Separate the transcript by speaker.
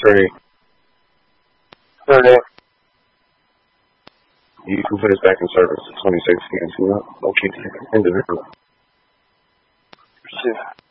Speaker 1: Trey,
Speaker 2: Third.
Speaker 1: you can put us back in service in 2016. So we'll keep it individual.
Speaker 2: Receive.